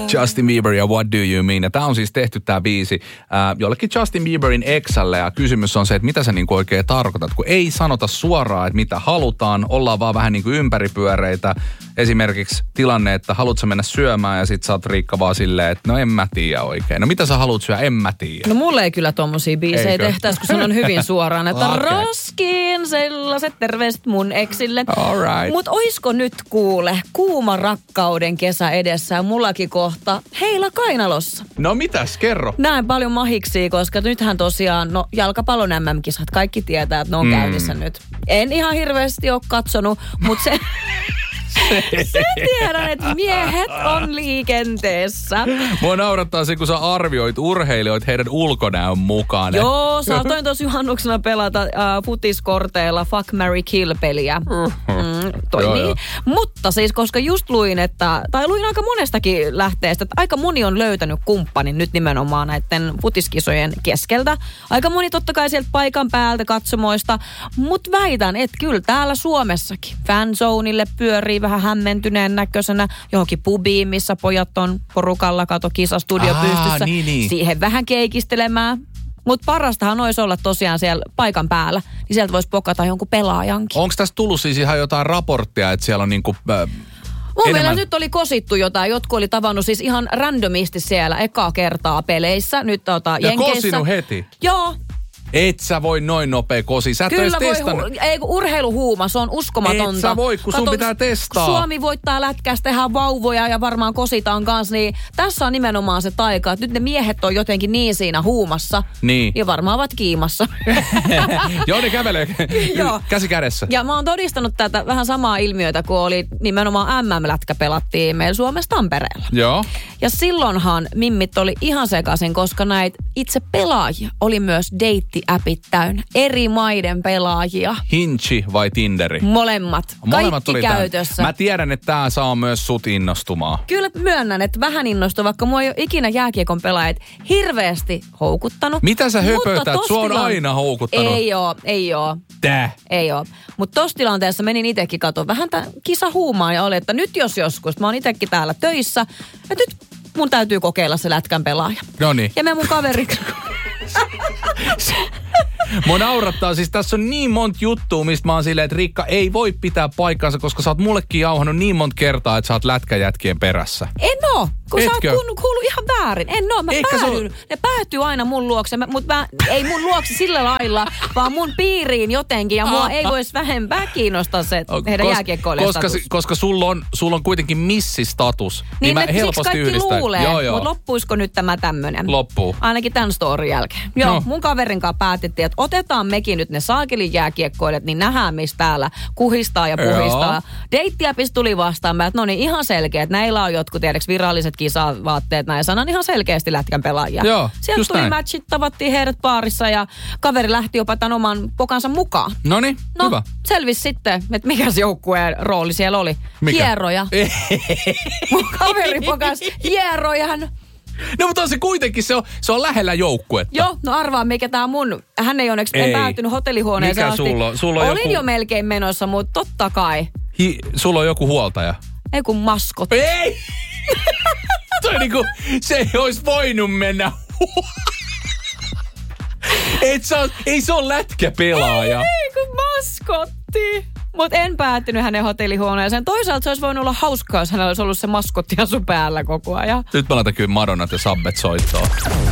Justin Bieber ja What Do You Mean? Ja tää on siis tehty tää biisi jollekin Justin Bieberin exälle ja kysymys on se, että mitä sä niinku oikein tarkoitat, kun ei sanota suoraan, että mitä halutaan, ollaan vaan vähän niinku ympäripyöreitä. Esimerkiksi tilanne, että haluatko mennä syömään ja sit sä oot Riikka vaan silleen, että no en mä tiedä oikein. No mitä sä haluat syödä, en mä tiedä. No mulle ei kyllä tommosia biisejä tehtäisi, kun sanon hyvin suoraan, että roskin sellaiset terveiset mun eksille. Right. Mut oisko nyt kuule, kuuma rakkauden kesä edessä ja mullakin kohta heila kainalossa. No mitäs, kerro. Näin paljon mahiksi, koska nythän tosiaan, no jalkapallon MM-kisat, kaikki tietää, että ne on käynnissä nyt. En ihan hirveästi ole katsonut, mutta se... Sen tiedän, että miehet on liikenteessä. Mua naurattaa se, kun sä arvioit urheilijoita heidän ulkonäön mukaan. Joo, saatoin tuossa juhannuksena pelata futiskorteilla Fuck, Marry, Kill-peliä. Toimii. Joo. Mutta siis, koska just luin aika monestakin lähteestä, että aika moni on löytänyt kumppanin nyt nimenomaan näiden futiskisojen keskeltä. Aika moni totta kai sieltä paikan päältä katsomoista, mutta väitän, että kyllä täällä Suomessakin fanzoneille pyörii vähän hämmentyneen näköisenä johonkin pubiin, missä pojat on porukalla, kato kisastudio pystyssä. Niin. Siihen vähän keikistelemään. Mutta parastahan olisi olla tosiaan siellä paikan päällä, niin sieltä voisi pokata jonkun pelaajankin. Onko tässä tullut siis ihan jotain raporttia, että siellä on niinku... Mun mielestä nyt oli kosittu jotain. Jotkut oli tavannut siis ihan randomisti siellä ekaa kertaa peleissä. Nyt Jenkeissä. Ja kosinut heti? Joo. Et sä voi noin nopea kosi. Sä et kyllä voi, testannut. Ei kun urheiluhuuma, se on uskomatonta. Et sä voi, kun sun pitää testaa. Suomi voittaa lätkästä, tehdään vauvoja ja varmaan kositaan kanssa, niin tässä on nimenomaan se taika, että nyt ne miehet on jotenkin niin siinä huumassa. Niin. Ja varmaan ovat kiimassa. Joo, ne kävelee käsi kädessä. Ja mä oon todistanut tätä vähän samaa ilmiötä, kun oli nimenomaan MM-lätkä pelattiin meillä Suomessa Tampereella. Joo. Ja silloinhan mimmit oli ihan sekaisin, koska näitä itse pelaajia oli myös deitti-appit täynnä. Eri maiden pelaajia. Hinge vai Tinderi? Molemmat kaikki käytössä. Mä tiedän, että tää saa myös sut innostumaan. Kyllä myönnän, että vähän innostui, vaikka mua ei ole ikinä jääkiekon pelaajat hirveästi houkuttanut. Mitä sä höpötät? Sua on aina houkuttanut. Ei oo. Tää? Ei oo. Mutta tossa tilanteessa menin itsekin katsomaan vähän tämän kisahuumaan ja oli, että nyt jos joskus, mä oon itsekin täällä töissä, että nyt mun täytyy kokeilla se lätkän pelaaja. Noniin. Ja me mun kaveriksi... Mua naurattaa, siis tässä on niin monta juttua, mistä mä oon silleen, että Riikka ei voi pitää paikkaansa, koska sä oot mullekin jauhannut niin monta kertaa, että sä oot lätkäjätkien perässä. En oo, kun sä oot kuullut ihan väärin. En oo, mä päädyn. Ne päätyy aina mun luokse, mutta ei mun luokse sillä lailla, vaan mun piiriin jotenkin. Ja mua ei vois vähempää kiinnostaa se heidän jääkiekkoilijan status. Koska sulla on kuitenkin missistatus. Niin mä helposti yhdistän. Kaikki luulee, mutta loppuisiko nyt tämä tämmönen? Loppuu. Ainakin tämän storin jälkeen. Joo, mun kaverin kanssa päätettiin, että otetaan mekin nyt ne saakelin jääkiekkoilijat, niin nähdään, missä täällä kuhistaa ja puhistaa. Deittiäpis tuli vastaan, että no niin ihan selkeä, että näillä on jotkut viralliset kisavaatteet, näin sanan ihan selkeästi lätkän pelaajia. Joo, sieltä tuli näin. Matchit, tavattiin heidät baarissa ja kaveri lähti jopa tämän oman pokansa mukaan. Noniin, hyvä. Selvisi sitten, että mikä se joukkueen rooli siellä oli. Mikä? Hieroja. Mun kaveri pokas hierojan. No mutta on se kuitenkin, se on lähellä joukkuetta. Joo, no arvaa mikä tää mun, hän ei onneksi päätynyt hotellihuoneeseen asti. Sulla on olin joku... jo melkein menossa, mutta totta kai. Sulla on joku huoltaja. Ei kun maskot. Ei! Toi niinku, se ei olisi voinut mennä. Ei se on lätkäpelaaja. Ei kun maskotti. Mutta en päättynyt hänen hotellihuoneeseen. Toisaalta se olisi voinut olla hauskaa, jos hänellä olisi ollut se maskotti asu päällä koko ajan. Nyt mä laitan kyllä Madonnat ja Sabbet soittoon.